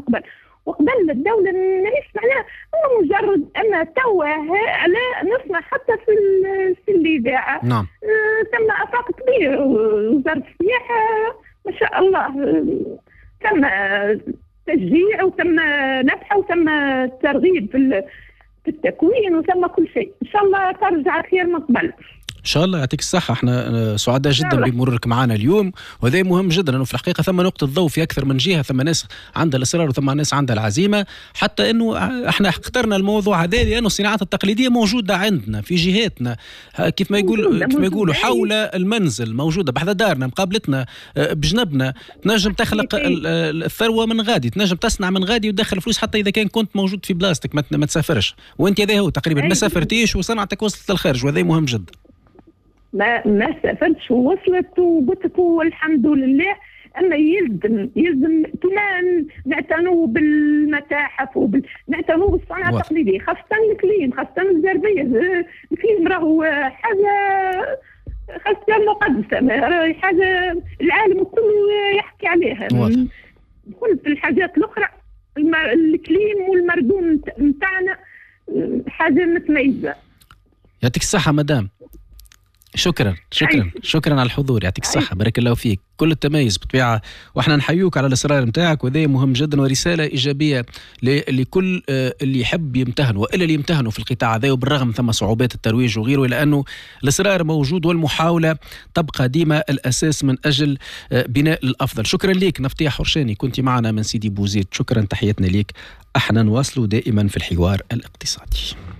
قبل. وقبل الدولة مانيش معناها مجرد أن توه على نسمع حتى في الإذاعة. نعم. ثم آفاق كبير، وزارة السياحة ما شاء الله ثم تشجيع وثم نفحة وثم ترغيب في التكوين وثم كل شيء. إن شاء الله ترجع خير من قبل. إن شاء الله. يعطيك الصحة. احنا سعداء جدا بمرورك معنا اليوم، وهذا مهم جدا لأنه في الحقيقة ثم نقطة ضوء في أكثر من جهة. ثم ناس عندها الإصرار وثم ناس عندها العزيمة، حتى أنه احنا اخترنا الموضوع هذا لأنه الصناعات التقليدية موجودة عندنا في جهاتنا، كيف ما يقولوا حول المنزل موجودة بحذا دارنا مقابلتنا بجنبنا. تنجم تخلق الثروة من غادي، تنجم تصنع من غادي وتدخل فلوس حتى إذا كنت موجود في بلاستيك ما تسافرش، وانت هذا هو تقريبا ما سافرتيش وصنعتك وصلت للخارج، وهذا مهم جدا. ما سافرتش ووصلت وقلت والحمد لله. أما يلزم كما نعتنوا بالمتاحف نعتنوا بالصناعة التقليدية، خاصة الكليم، خاصة الزربية. الكليم راهو حاجة خاصة مقدسة، حاجة العالم كله يحكي عليها. كل في الحاجات الأخرى الكليم والمردون متاعنا حاجة متميزة. يعطيك الصحة مدام. شكرا على الحضور. يعطيك الصحة، بارك الله فيك. كل التميز بطبيعة، واحنا نحيوك على الإصرار متاعك، وذا مهم جدا ورسالة إيجابية لكل اللي يحب يمتهن وإلا اللي يمتهنوا في القطاع هذا، وبالرغم ثم صعوبات الترويج وغيره، لأنه الإصرار موجود والمحاولة تبقى ديما الأساس من أجل بناء الأفضل. شكرا ليك نفتيح حرشاني، كنت معنا من سيدي بوزيد. شكرا، تحياتنا ليك. احنا نواصلوا دائما في الحوار الاقتصادي.